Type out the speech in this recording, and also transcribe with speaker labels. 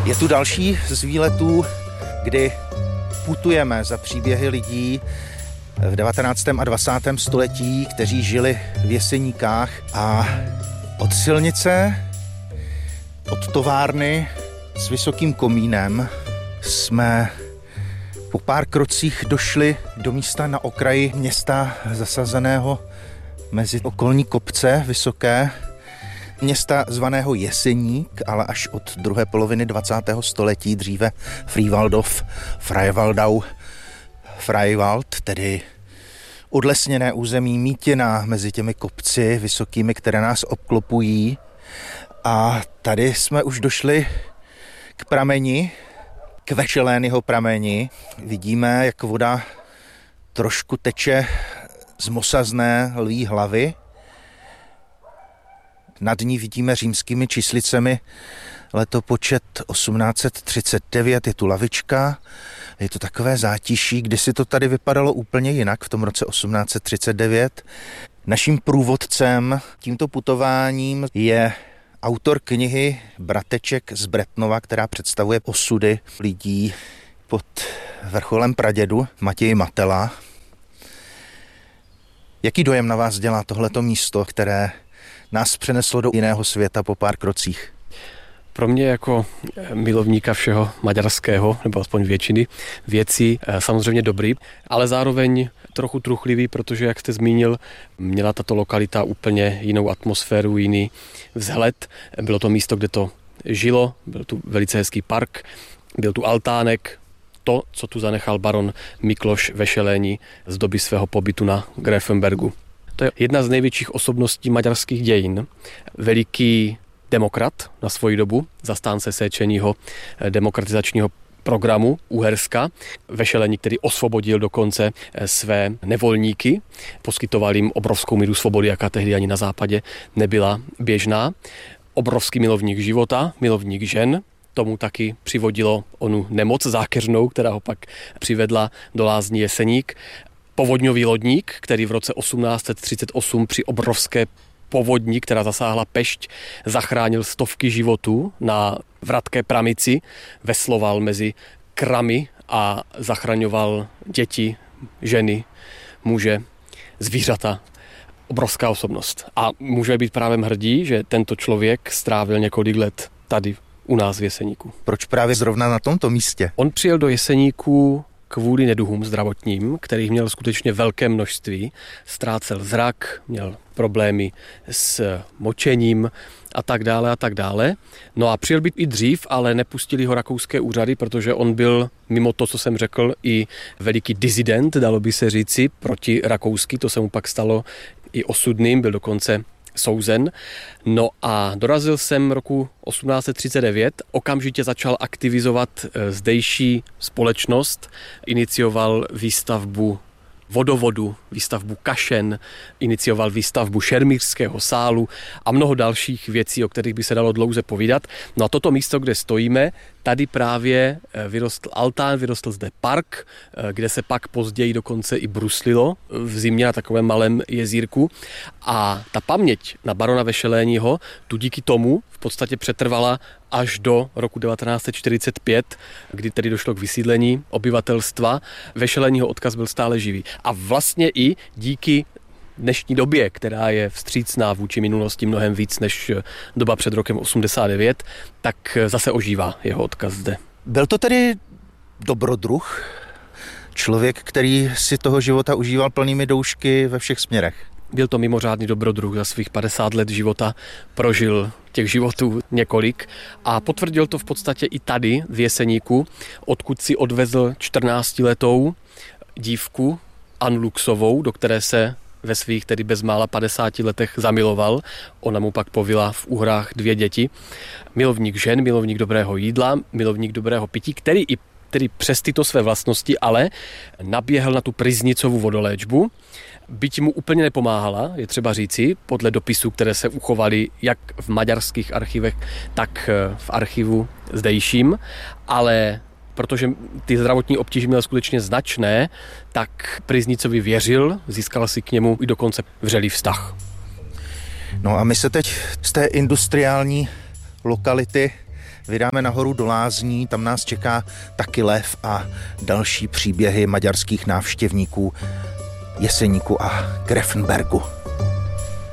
Speaker 1: Je tu další z výletů, kdy putujeme za příběhy lidí v 19. a 20. století, kteří žili v Jeseníkách, a od silnice, od továrny s vysokým komínem jsme po pár krocích došli do místa na okraji města zasazeného mezi okolní kopce vysoké, města zvaného Jeseník, ale až od druhé poloviny 20. století, dříve Frývaldov, Freiwald, tedy odlesněné území mítina mezi těmi kopci vysokými, které nás obklopují. A tady jsme už došli k prameni, k Vešelényho prameni. Vidíme, jak voda trošku teče z mosazné lví hlavy. Nad ní vidíme římskými číslicemi letopočet 1839, je tu lavička, je to takové zátiší, kdysi to tady vypadalo úplně jinak v tom roce 1839. Naším průvodcem tímto putováním je autor knihy Brateček z Bretnova, která představuje osudy lidí pod vrcholem pradědu, Matěj Matela. Jaký dojem na vás dělá tohleto místo, které nás přeneslo do jiného světa po pár krocích?
Speaker 2: Pro mě jako milovníka všeho maďarského, nebo aspoň většiny věcí, samozřejmě dobrý, ale zároveň trochu truchlivý, protože, jak jste zmínil, měla tato lokalita úplně jinou atmosféru, jiný vzhled. Bylo to místo, kde to žilo, byl tu velice hezký park, byl tu altánek, to, co tu zanechal baron Mikloš Vešeleň z doby svého pobytu na Gräfenbergu. To je jedna z největších osobností maďarských dějin. Veliký demokrat na svoji dobu, zastánce Széchenyho demokratizačního programu Uherska. Vešeleň, který osvobodil dokonce své nevolníky, poskytoval jim obrovskou míru svobody, jaká tehdy ani na západě nebyla běžná. Obrovský milovník života, milovník žen, tomu taky přivodilo onu nemoc zákeřnou, která ho pak přivedla do lázní Jeseník. Povodňový lodník, který v roce 1838 při obrovské povodní, která zasáhla Pešť, zachránil stovky životů na Vratké Pramici, vesloval mezi kramy a zachraňoval děti, ženy, muže, zvířata. Obrovská osobnost. A můžeme být právě hrdí, že tento člověk strávil několik let tady u nás v Jeseníku.
Speaker 1: Proč právě zrovna na tomto místě?
Speaker 2: On přijel do Jeseníku kvůli neduhům zdravotním, kterých měl skutečně velké množství. Ztrácel zrak, měl problémy s močením a tak dále a tak dále. No a přijel být i dřív, ale nepustili ho rakouské úřady, protože on byl, mimo to, co jsem řekl, i veliký disident, dalo by se říci, proti rakouský. To se mu pak stalo i osudným, byl dokonce souzen. No a dorazil jsem roku 1839, okamžitě začal aktivizovat zdejší společnost, inicioval výstavbu vodovodu, výstavbu kašen, inicioval výstavbu šermířského sálu a mnoho dalších věcí, o kterých by se dalo dlouze povídat. No a toto místo, kde stojíme, tady právě vyrostl altán, vyrostl zde park, kde se pak později dokonce i bruslilo v zimě na takovém malém jezírku. A ta paměť na barona Vešeleního tu díky tomu v podstatě přetrvala až do roku 1945, kdy tedy došlo k vysídlení obyvatelstva. Vešeleního odkaz byl stále živý. A vlastně i díky dnešní době, která je vstřícná vůči minulosti mnohem víc než doba před rokem 89, tak zase ožívá jeho odkaz zde.
Speaker 1: Byl to tedy dobrodruh? Člověk, který si toho života užíval plnými doušky ve všech směrech?
Speaker 2: Byl to mimořádný dobrodruh, za svých 50 let života prožil těch životů několik a potvrdil to v podstatě i tady v Jeseníku, odkud si odvezl 14letou dívku Annu Luxovou, do které se ve svých tedy bezmála 50 letech zamiloval. Ona mu pak povila v Uhrách 2 děti. Milovník žen, milovník dobrého jídla, milovník dobrého pití, který i tedy přes tyto své vlastnosti ale naběhl na tu Pryznicovou vodoléčbu. Byť mu úplně nepomáhala, je třeba říci, podle dopisů, které se uchovaly jak v maďarských archivech, tak v archivu zdejším, ale protože ty zdravotní obtíže měl skutečně značné, tak Pryznicovi věřil, získal si k němu i dokonce vřelý vztah.
Speaker 1: No a my se teď z té industriální lokality vydáme nahoru do lázní, tam nás čeká taky lev a další příběhy maďarských návštěvníků Jeseníku a Grefenbergu.